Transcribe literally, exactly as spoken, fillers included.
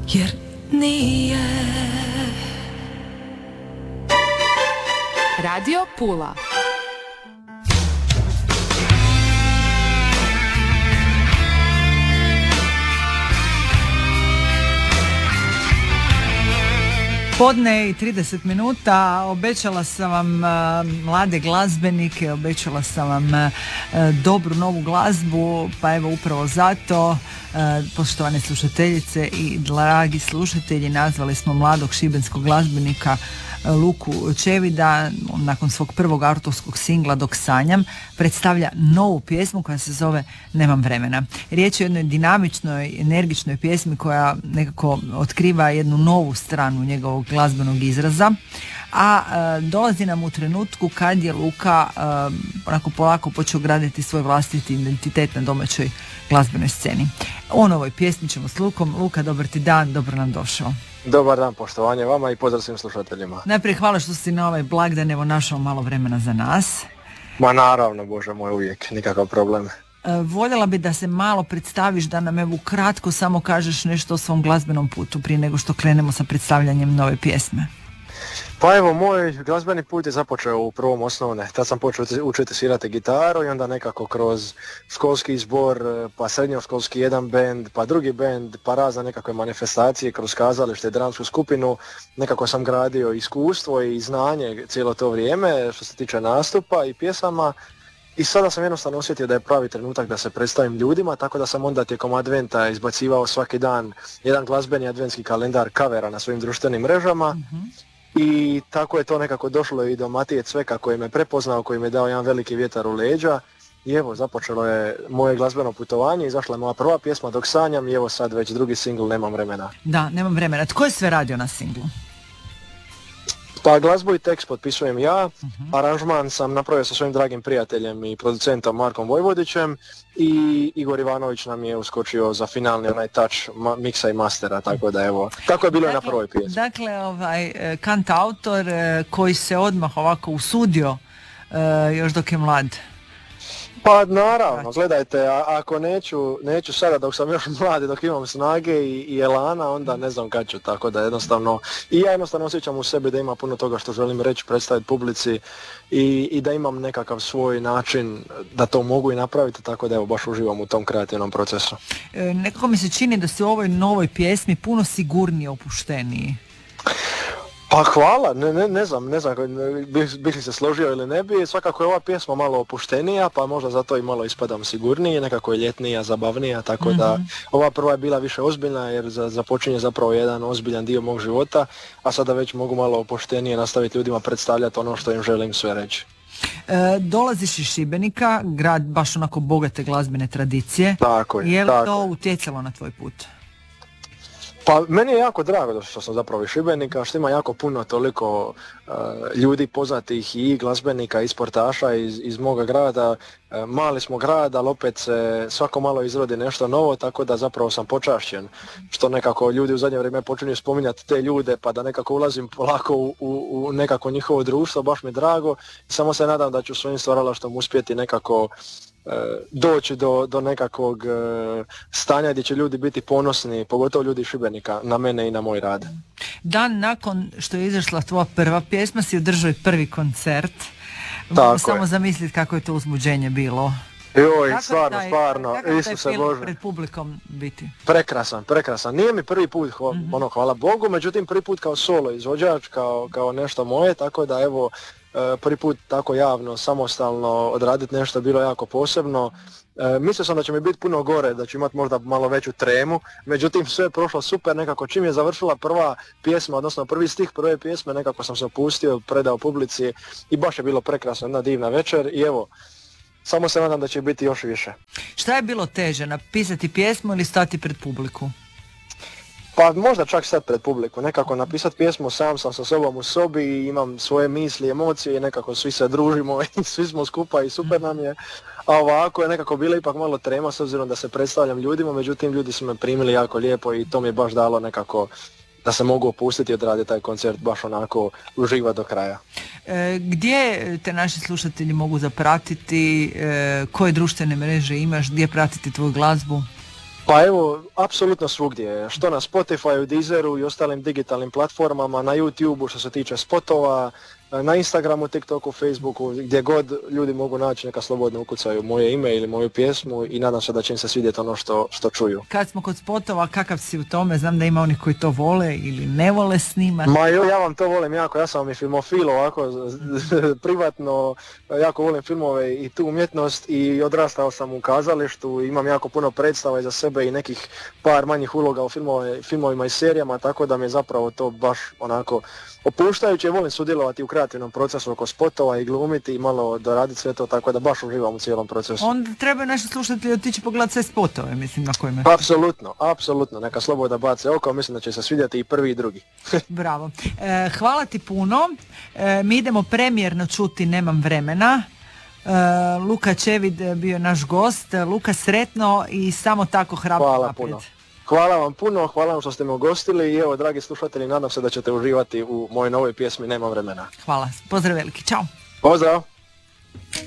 jer nije. Radio Pula. Podne i trideset minuta, obećala sam vam uh, mlade glazbenike, obećala sam vam uh, dobru novu glazbu, pa evo upravo zato, uh, poštovane slušateljice i dragi slušatelji, nazvali smo mladog šibenskog glazbenika uh, Luku Čevida, nakon svog prvog autorskog singla Dok sanjam, predstavlja novu pjesmu koja se zove Nemam vremena. Riječ je o jednoj dinamičnoj, energičnoj pjesmi koja nekako otkriva jednu novu stranu njegovog glazbenog izraza, a e, dolazi nam u trenutku kad je Luka e, onako polako počeo graditi svoj vlastiti identitet na domaćoj glazbenoj sceni. O novoj pjesmi ćemo s Lukom. Luka, dobar ti dan, dobro nam došao. Dobar dan, poštovanje vama i pozdrav svim slušateljima. Najprije hvala što si na ovaj blagdan evo našao malo vremena za nas. Ma naravno, Bože moj, uvijek, nikakav problem. E, voljela bi da se malo predstaviš, da nam evo kratko samo kažeš nešto o svom glazbenom putu prije nego što krenemo sa predstavljanjem nove pjesme. Pa evo, moj glazbeni put je započeo u prvom osnovne. Tad sam počeo učiti svirati gitaru i onda nekako kroz školski zbor, pa srednjoškolski jedan bend, pa drugi bend, pa razne nekakve manifestacije kroz kazalište i dramsku skupinu. Nekako sam gradio iskustvo i znanje cijelo to vrijeme što se tiče nastupa i pjesama. I sada sam jednostavno osjetio da je pravi trenutak da se predstavim ljudima, tako da sam onda tijekom adventa izbacivao svaki dan jedan glazbeni adventski kalendar kavera na svojim društvenim mrežama. Mm-hmm. I tako je to nekako došlo i do Matije Cveka koji me prepoznao, koji mi je dao jedan veliki vjetar u leđa. I evo, započelo je moje glazbeno putovanje, izašla je moja prva pjesma Dok sanjam i evo sad već drugi singl Nemam vremena. Da, Nemam vremena. Tko je sve radio na singlu? Pa glazbu i tekst potpisujem ja, uh-huh. Aranžman sam napravio sa svojim dragim prijateljem i producentom Markom Vojvodićem i Igor Ivanović nam je uskočio za finalni onaj touch ma- miksa i mastera, tako da evo, tako je bilo dakle, i na prvoj pjesmi. Dakle, ovaj, kantautor koji se odmah ovako usudio uh, još dok je mlad. Pa naravno, gledajte, a, ako neću, neću sada dok sam još mlad, dok imam snage i, i elana, onda ne znam kad ću, tako da jednostavno, i ja jednostavno osjećam u sebi da ima puno toga što želim reći, predstaviti publici i, i da imam nekakav svoj način da to mogu i napraviti, tako da evo baš uživam u tom kreativnom procesu. E, nekako mi se čini da si u ovoj novoj pjesmi puno sigurniji, opušteniji. Pa hvala, ne, ne, ne znam, ne znam bih, bih li se složio ili ne bi, svakako je ova pjesma malo opuštenija, pa možda zato i malo ispadam sigurniji, nekako je ljetnija, zabavnija, tako mm-hmm. da ova prva je bila više ozbiljna jer za, započinje zapravo jedan ozbiljan dio mog života, a sada već mogu malo opuštenije nastaviti ljudima predstavljati ono što im želim sve reći. E, dolaziš iz Šibenika, grad baš onako bogate glazbene tradicije, tako je, je li tako to je. utjecalo na tvoj put? Pa meni je jako drago što sam zapravo iz Šibenika, što ima jako puno toliko uh, ljudi poznatih i glazbenika i sportaša iz, iz moga grada. Uh, mali smo grad, ali opet se svako malo izrodi nešto novo, tako da zapravo sam počašćen. Što nekako ljudi u zadnje vrijeme počinju spominjati te ljude, pa da nekako ulazim polako u, u, u nekako njihovo društvo, baš mi je drago. Samo se nadam da ću svojim stvaralaštvom uspjeti nekako doći do, do nekakvog stanja gdje će ljudi biti ponosni, pogotovo ljudi Šibenika, na mene i na moj rad. Dan nakon što je izašla tvoja prva pjesma si održao i prvi koncert. Tako samo je. Zamisliti kako je to uzbuđenje bilo. Joj, kako stvarno, taj, stvarno, Isuse Bože. Pred publikom biti? Prekrasan, prekrasan. Nije mi prvi put, hva, mm-hmm. ono, hvala Bogu, međutim prvi put kao solo izvođač, kao, kao nešto moje, tako da evo, prvi put tako javno, samostalno odraditi nešto bilo jako posebno. E, mislio sam da će mi biti puno gore, da ću imati možda malo veću tremu, međutim sve je prošlo super, nekako čim je završila prva pjesma, odnosno prvi stih prve pjesme, nekako sam se opustio, predao publici i baš je bilo prekrasno, jedna divna večer i evo, samo se nadam da će biti još više. Šta je bilo teže, napisati pjesmu ili stati pred publiku? Pa možda čak sad pred publiku, nekako napisati pjesmu, sam sam sa sobom u sobi i imam svoje misli, emocije i nekako svi se družimo i svi smo skupa i super nam je. A ovako je nekako bila ipak malo trema s obzirom da se predstavljam ljudima, međutim ljudi su me primili jako lijepo i to mi je baš dalo nekako da se mogu opustiti i odraditi taj koncert baš onako uživa do kraja. E, gdje te naši slušatelji mogu zapratiti, e, koje društvene mreže imaš, gdje pratiti tvoju glazbu? Pa evo, apsolutno svugdje, što na Spotify, Deezeru i ostalim digitalnim platformama, na YouTubeu što se tiče spotova, na Instagramu, TikToku, Facebooku, gdje god ljudi mogu naći, neka slobodno ukucaju moje ime ili moju pjesmu i nadam se da će im se svidjeti ono što, što čuju. Kad smo kod spotova, kakav si u tome? Znam da ima onih koji to vole ili ne vole snimati. Ma jo, ja vam to volim jako, ja sam i filmofil ovako, privatno, jako volim filmove i tu umjetnost i odrastao sam u kazalištu, imam jako puno predstava iza sebe i nekih par manjih uloga u filmove, filmovima i serijama, tako da mi je zapravo to baš onako opuštajuće, volim sudjelovati u kreativnom procesu oko spotova i glumiti i malo doraditi sve to, tako da baš uživam u cijelom procesu. Onda treba naši slušatelji otići pogledati sve spotove, mislim, na kojima. Apsolutno, apsolutno, neka slobodno bace oko, mislim da će se svidjeti i prvi i drugi. Bravo. E, hvala ti puno, e, mi idemo premijerno čuti Nemam vremena. E, Luka Čevid bio je naš gost. Luka, sretno i samo tako hrabro naprijed. Hvala puno. Hvala vam puno, hvala vam što ste me ugostili i evo, dragi slušatelji, nadam se da ćete uživati u mojoj novoj pjesmi Nemam vremena. Hvala, pozdrav veliki, čao. Pozdrav.